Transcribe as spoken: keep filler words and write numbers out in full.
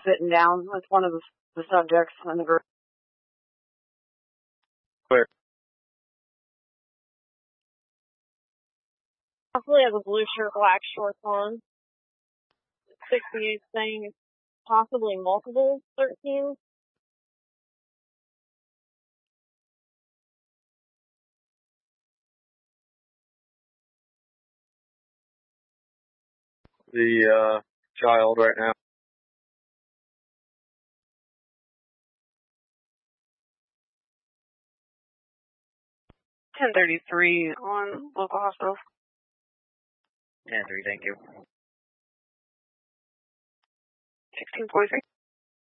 sitting down with one of the, the subjects in the group. Where? Possibly has a blue shirt, black shorts on. sixty-eight saying it's possibly multiple thirteens. The uh, child right now. ten thirty-three on local hospital. ten three, thank you. sixteen forty-three.